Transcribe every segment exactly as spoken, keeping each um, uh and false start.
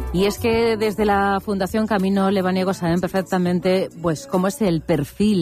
Y es que desde la Fundación Camino Lebaniego saben perfectamente pues cómo es el perfil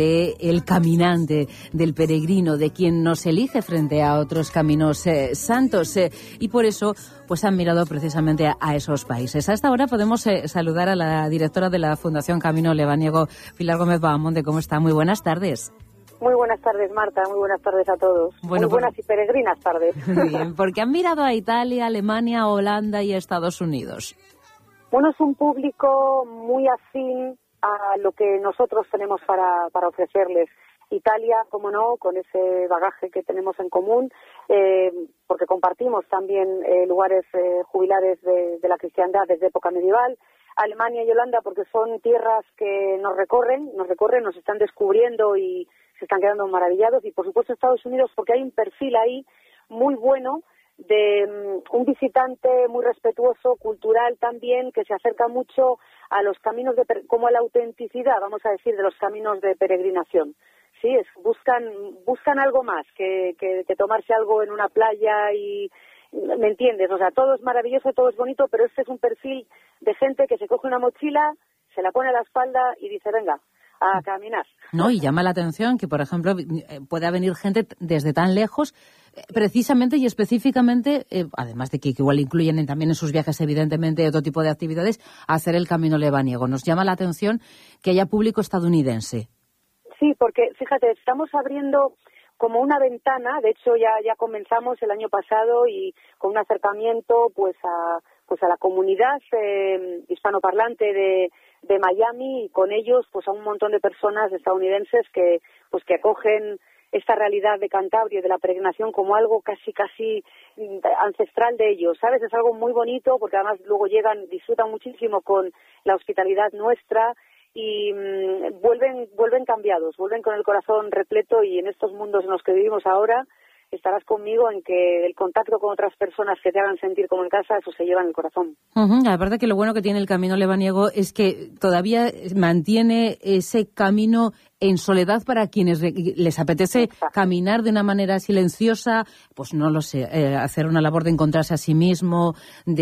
del caminante, del peregrino, de quien nos elige frente a otros caminos eh, santos. Eh, y por eso pues han mirado precisamente a, a esos países. Hasta ahora podemos eh, saludar a la directora de la Fundación Camino Lebaniego, Pilar Gómez Bahamonde. ¿Cómo está? Muy buenas tardes. Muy buenas tardes, Marta. Muy buenas tardes a todos. Bueno, Muy buenas por... y peregrinas tardes. Muy bien, porque han mirado a Italia, Alemania, Holanda y a Estados Unidos. Bueno, es un público muy afín a lo que nosotros tenemos para, para ofrecerles. Italia, como no, con ese bagaje que tenemos en común, eh, porque compartimos también eh, lugares eh, jubilares de, de la cristiandad desde época medieval. Alemania y Holanda, porque son tierras que nos recorren, nos recorren, nos están descubriendo y se están quedando maravillados. Y por supuesto Estados Unidos, porque hay un perfil ahí muy bueno de um, un visitante muy respetuoso, cultural también, que se acerca mucho a los caminos, de como a la autenticidad, vamos a decir, de los caminos de peregrinación. Sí, es, buscan buscan algo más que, que, que tomarse algo en una playa y... ¿Me entiendes? O sea, todo es maravilloso, todo es bonito, pero este es un perfil de gente que se coge una mochila, se la pone a la espalda y dice, venga, a caminar. No, y llama la atención que, por ejemplo, pueda venir gente desde tan lejos, precisamente y específicamente, eh, además de que, que igual incluyen también en sus viajes, evidentemente, otro tipo de actividades, a hacer el Camino Lebaniego. Nos llama la atención que haya público estadounidense. Sí, porque, fíjate, estamos abriendo como una ventana, de hecho ya ya comenzamos el año pasado y con un acercamiento pues a pues a la comunidad eh, hispanoparlante de, de Miami y con ellos pues a un montón de personas estadounidenses que pues que acogen esta realidad de Cantabria y de la peregrinación como algo casi casi ancestral de ellos, ¿sabes? Es algo muy bonito porque además luego llegan, disfrutan muchísimo con la hospitalidad nuestra y mmm, vuelven vuelven cambiados, vuelven con el corazón repleto y en estos mundos en los que vivimos ahora estarás conmigo en que el contacto con otras personas que te hagan sentir como en casa, eso se lleva en el corazón. Uh-huh. La verdad que lo bueno que tiene el Camino Lebaniego es que todavía mantiene ese camino en soledad para quienes les apetece Exacto. caminar de una manera silenciosa, pues no lo sé, eh, hacer una labor de encontrarse a sí mismo,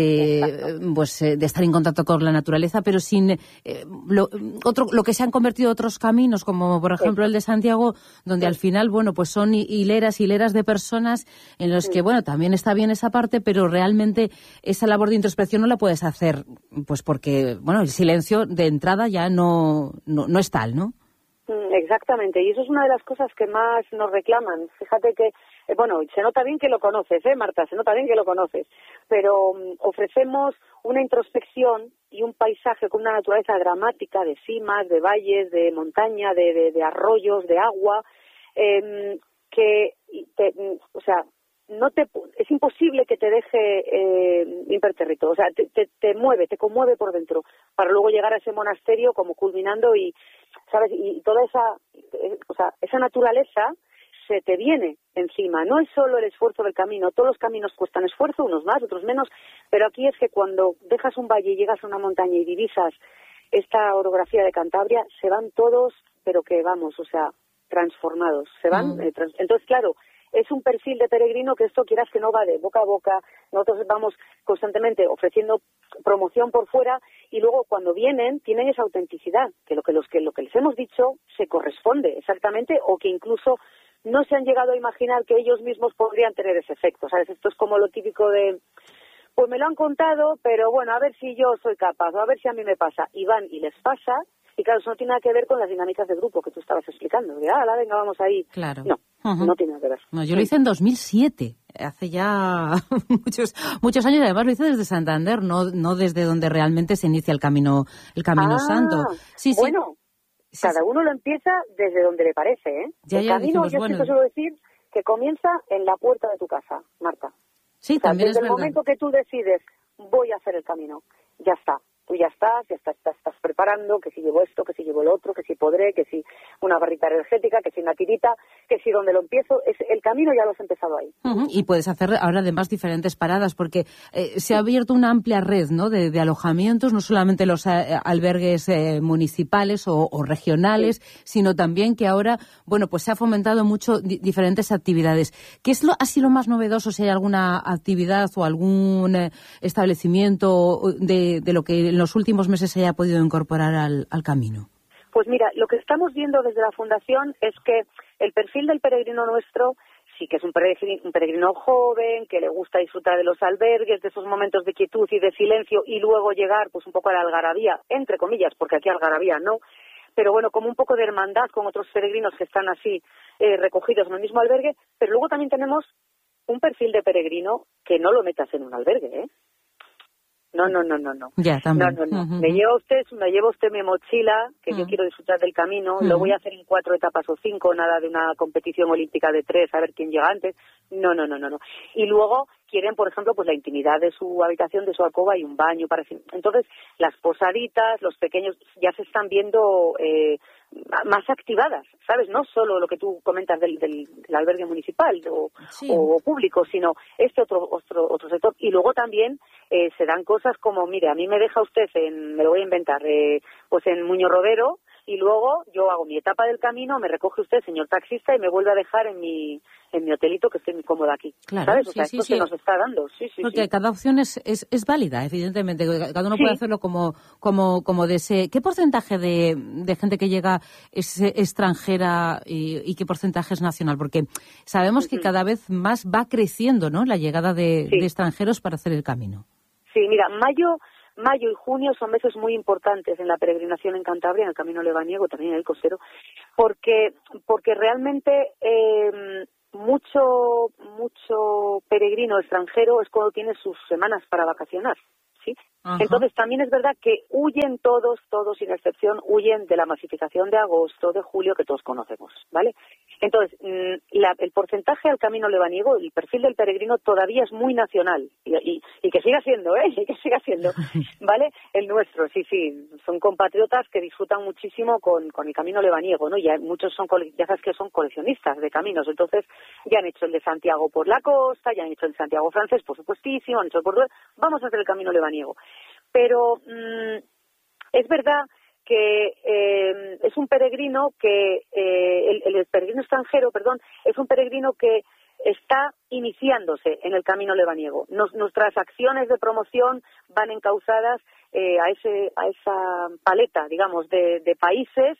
de pues eh, de estar en contacto con la naturaleza, pero sin eh, lo, otro lo que se han convertido otros caminos, como por ejemplo Exacto. el de Santiago, donde sí. al final, bueno, pues son hileras, hileras de personas en los sí. que, bueno, también está bien esa parte, pero realmente esa labor de introspección no la puedes hacer, pues porque, bueno, el silencio de entrada ya no, no, no es tal, ¿no? Exactamente, y eso es una de las cosas que más nos reclaman. Fíjate que, eh, bueno, se nota bien que lo conoces, ¿eh, Marta? Se nota bien que lo conoces, pero um, ofrecemos una introspección y un paisaje con una naturaleza dramática de cimas, de valles, de montaña, de, de, de arroyos, de agua, eh, que, te, o sea, no te es imposible que te deje eh, impertérrito, o sea, te, te, te mueve, te conmueve por dentro, para luego llegar a ese monasterio como culminando y, ¿sabes? Y toda esa, o sea, esa naturaleza se te viene encima. No es solo el esfuerzo del camino, todos los caminos cuestan esfuerzo, unos más, otros menos, pero aquí es que cuando dejas un valle y llegas a una montaña y divisas esta orografía de Cantabria, se van todos, pero que vamos, o sea, transformados, se van, mm. eh, trans... entonces claro, es un perfil de peregrino que esto quieras que no va de boca a boca. Nosotros vamos constantemente ofreciendo promoción por fuera y luego cuando vienen tienen esa autenticidad, que lo que los que lo que les hemos dicho se corresponde exactamente o que incluso no se han llegado a imaginar que ellos mismos podrían tener ese efecto, ¿sabes? Esto es como lo típico de pues me lo han contado, pero bueno, a ver si yo soy capaz, o a ver si a mí me pasa. Y van y les pasa, y claro, eso no tiene nada que ver con las dinámicas de grupo que tú estabas explicando. De, ah, venga, vamos ahí. Claro. No, uh-huh. no tiene nada que ver. No, yo lo hice en dos mil siete, hace ya muchos muchos años, y además lo hice desde Santander, no no desde donde realmente se inicia el camino el camino ah, santo. Sí, bueno, sí. cada sí, uno lo empieza desde donde le parece, ¿eh? Ya, el ya, camino, dijimos, yo bueno, siempre suelo decir que comienza en la puerta de tu casa, Marta. Sí, o sea, también desde es el verdad. momento que tú decides, voy a hacer el camino, ya está. Tú ya estás, ya estás, estás, estás preparando, que si llevo esto, que si llevo el otro, que si podré, que si una barrita energética, que si una tirita, que si donde lo empiezo, es, el camino ya lo has empezado ahí. Uh-huh. Y puedes hacer ahora además diferentes paradas, porque eh, se ha abierto una amplia red, ¿no?, de, de alojamientos, no solamente los eh, albergues eh, municipales o, o regionales, sí, sino también que ahora, bueno, pues se ha fomentado mucho di- diferentes actividades. ¿Qué es lo, así lo más novedoso, si hay alguna actividad o algún eh, establecimiento de, de lo que en los últimos meses se haya podido incorporar al, al camino? Pues mira, lo que estamos viendo desde la Fundación es que el perfil del peregrino nuestro sí que es un peregrino, un peregrino joven, que le gusta disfrutar de los albergues, de esos momentos de quietud y de silencio, y luego llegar pues un poco a la algarabía, entre comillas, porque aquí algarabía no, pero bueno, como un poco de hermandad con otros peregrinos que están así eh, recogidos en el mismo albergue. Pero luego también tenemos un perfil de peregrino que no lo metas en un albergue, ¿eh? No, no, no, no, no. Ya, también. No, no, no. Uh-huh. Me lleva usted, me lleva usted mi mochila, que uh-huh. yo quiero disfrutar del camino, uh-huh. lo voy a hacer en cuatro etapas o cinco, nada de una competición olímpica de tres, a ver quién llega antes. No, no, no, no, no. Y luego quieren, por ejemplo, pues la intimidad de su habitación, de su alcoba y un baño para... Entonces, las posaditas, los pequeños, ya se están viendo eh, más activadas, ¿sabes? No solo lo que tú comentas del, del, del albergue municipal o, sí. o público, sino este otro otro otro sector. Y luego también eh, se dan cosas como, mire, a mí me deja usted en, me lo voy a inventar, eh, pues en Muñoz Rodero, y luego yo hago mi etapa del camino, me recoge usted, señor taxista, y me vuelve a dejar en mi en mi hotelito, que estoy muy cómoda aquí. Claro, ¿sabes? O sí, sea, sí, esto sí. se nos está dando. Sí, sí, Porque sí. cada opción es, es, es válida, evidentemente. Cada uno sí. puede hacerlo como, como, como desee. ¿Qué porcentaje de, de gente que llega es extranjera y, y qué porcentaje es nacional? Porque sabemos uh-huh. que cada vez más va creciendo, ¿no?, la llegada de, sí. de extranjeros para hacer el camino. Sí, mira, mayo... Mayo y junio son meses muy importantes en la peregrinación en Cantabria, en el Camino Lebaniego, también en el costero, porque porque realmente eh, mucho mucho peregrino extranjero es cuando tiene sus semanas para vacacionar, ¿sí? Ajá. Entonces también es verdad que huyen todos, todos sin excepción, huyen de la masificación de agosto, de julio, que todos conocemos, ¿vale? Entonces, la, el porcentaje al Camino Lebaniego, el perfil del peregrino todavía es muy nacional, y, y, y que siga siendo, ¿eh? Y que siga siendo, ¿vale? El nuestro, sí, sí, son compatriotas que disfrutan muchísimo con, con el Camino Lebaniego, ¿no? Ya muchos son, ya sabes que son coleccionistas de caminos, entonces ya han hecho el de Santiago por la costa, ya han hecho el de Santiago francés, por supuestísimo, han hecho el Portugal, vamos a hacer el Camino Lebaniego. Pero mmm, es verdad que eh, es un peregrino que, eh, el, el peregrino extranjero, perdón, es un peregrino que está iniciándose en el Camino Lebaniego. Nos, nuestras acciones de promoción van encauzadas eh, a ese a esa paleta, digamos, de, de países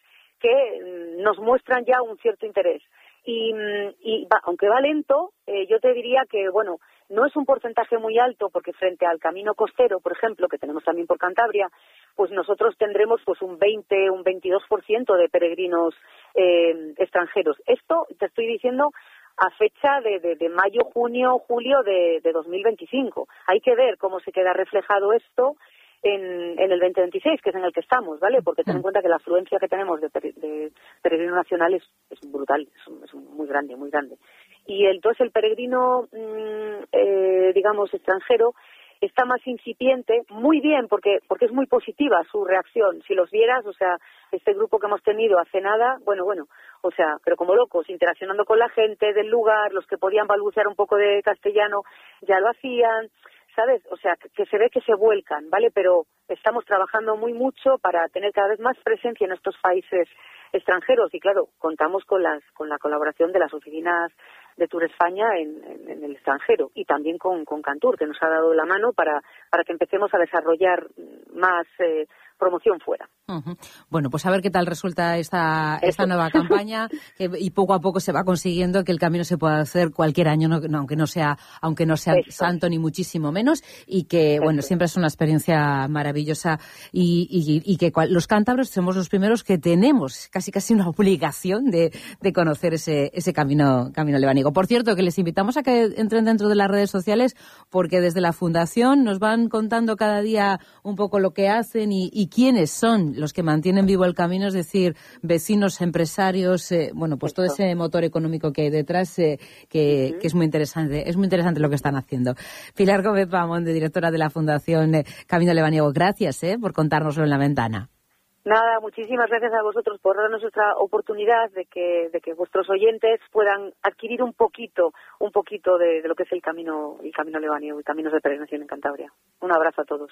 que nos muestran ya un cierto interés. Y, y va, aunque va lento, eh, yo te diría que, bueno, no es un porcentaje muy alto, porque frente al camino costero, por ejemplo, que tenemos también por Cantabria, pues nosotros tendremos pues un veinte, un veintidós por ciento de peregrinos eh, extranjeros. Esto te estoy diciendo a fecha de, de, de mayo, junio, julio de, de dos mil veinticinco. Hay que ver cómo se queda reflejado esto en, en el veinte veintiséis, que es en el que estamos, ¿vale? Porque ten en cuenta que la afluencia que tenemos de, de peregrinos nacionales es brutal, es, es muy grande, muy grande. Y entonces el peregrino, mmm, eh, digamos, extranjero, está más incipiente, muy bien, porque porque es muy positiva su reacción. Si los vieras, o sea, este grupo que hemos tenido hace nada, bueno, bueno, o sea, pero como locos, interaccionando con la gente del lugar, los que podían balbucear un poco de castellano, ya lo hacían, ¿sabes? O sea, que, que se ve que se vuelcan, ¿vale? Pero estamos trabajando muy mucho para tener cada vez más presencia en estos países extranjeros y, claro, contamos con las con la colaboración de las oficinas de Tour España en, en, en el extranjero y también con, con Cantur, que nos ha dado la mano para, para que empecemos a desarrollar más eh, promoción fuera. Uh-huh. Bueno, pues a ver qué tal resulta esta, esta nueva campaña que, y poco a poco se va consiguiendo que el camino se pueda hacer cualquier año, no, no, aunque no sea aunque no sea Eso. santo ni muchísimo menos, y que Eso. bueno, siempre es una experiencia maravillosa y, y, y que cual, los cántabros somos los primeros que tenemos casi casi una obligación de, de conocer ese, ese camino, camino lebaniego. Por cierto, que les invitamos a que entren dentro de las redes sociales, porque desde la Fundación nos van contando cada día un poco lo que hacen y, y quiénes son los que mantienen vivo el camino, es decir, vecinos, empresarios, eh, bueno, pues todo ese motor económico que hay detrás, eh, que, uh-huh. que es muy interesante, es muy interesante lo que están haciendo. Pilar Gómez Pamón, directora de la Fundación eh, Camino Lebaniego, gracias eh, por contárnoslo en La Ventana. Nada, muchísimas gracias a vosotros por darnos esta oportunidad de que, de que vuestros oyentes puedan adquirir un poquito, un poquito de, de lo que es el camino, el camino lebaniego y caminos de peregrinación en Cantabria. Un abrazo a todos.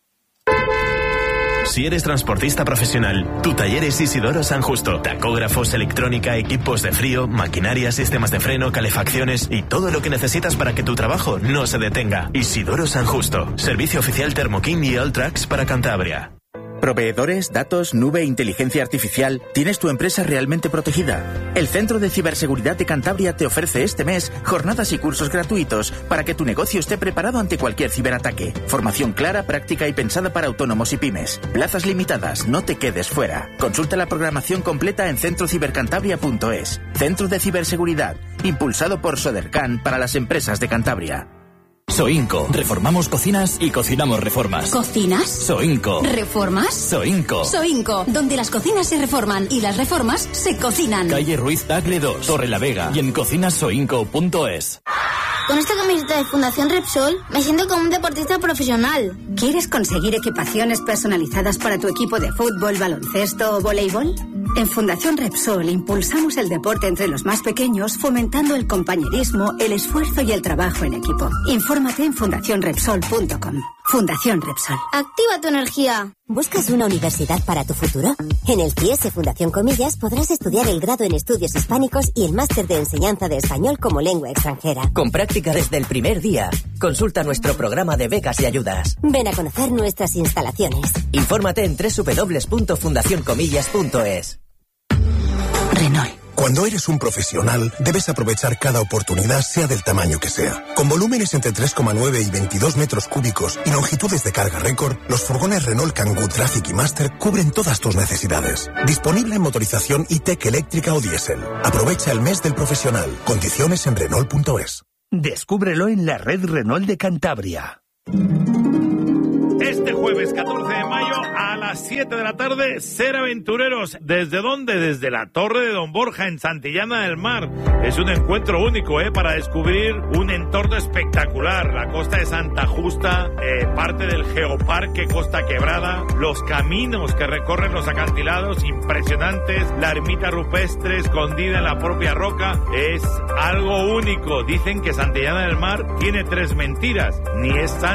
Si eres transportista profesional, tu taller es Isidoro San Justo. Tacógrafos, electrónica, equipos de frío, maquinaria, sistemas de freno, calefacciones y todo lo que necesitas para que tu trabajo no se detenga. Isidoro San Justo. Servicio oficial Thermoking y Alltrax para Cantabria. Proveedores, datos, nube, inteligencia artificial. ¿Tienes tu empresa realmente protegida? El Centro de Ciberseguridad de Cantabria te ofrece este mes jornadas y cursos gratuitos para que tu negocio esté preparado ante cualquier ciberataque. Formación clara, práctica y pensada para autónomos y pymes. Plazas limitadas, no te quedes fuera. Consulta la programación completa en centro cibercantabria punto es. Centro de Ciberseguridad, impulsado por Sodercan para las empresas de Cantabria. Soinco. Reformamos cocinas y cocinamos reformas. ¿Cocinas? Soinco. ¿Reformas? Soinco. Soinco, donde las cocinas se reforman y las reformas se cocinan. Calle Ruiz Tagle dos, Torre la Vega y en cocinas soinco punto es. Con esta camiseta de Fundación Repsol me siento como un deportista profesional. ¿Quieres conseguir equipaciones personalizadas para tu equipo de fútbol, baloncesto o voleibol? En Fundación Repsol impulsamos el deporte entre los más pequeños, fomentando el compañerismo, el esfuerzo y el trabajo en equipo. Infórmate en fundación repsol punto com. Fundación Repsol. Activa tu energía. ¿Buscas una universidad para tu futuro? En el C I E S E Fundación Comillas podrás estudiar el grado en Estudios Hispánicos y el máster de Enseñanza de Español como lengua extranjera. Con práctica desde el primer día. Consulta nuestro programa de becas y ayudas. Ven a conocer nuestras instalaciones. Infórmate en doble u doble u doble u punto fundación comillas punto es. Renault. Cuando eres un profesional, debes aprovechar cada oportunidad, sea del tamaño que sea. Con volúmenes entre tres coma nueve y veintidós metros cúbicos y longitudes de carga récord, los furgones Renault Kangoo Traffic y Master cubren todas tus necesidades. Disponible en motorización E-Tech eléctrica o diésel. Aprovecha el mes del profesional. Condiciones en Renault punto es. Descúbrelo en la red Renault de Cantabria. Este jueves catorce de mayo a las siete de la tarde, Ser Aventureros. ¿Desde dónde? Desde la Torre de Don Borja en Santillana del Mar. Es un encuentro único, ¿eh? Para descubrir un entorno espectacular. La costa de Santa Justa, eh, parte del Geoparque Costa Quebrada, los caminos que recorren los acantilados impresionantes, la ermita rupestre escondida en la propia roca. Es algo único. Dicen que Santillana del Mar tiene tres mentiras. Ni es San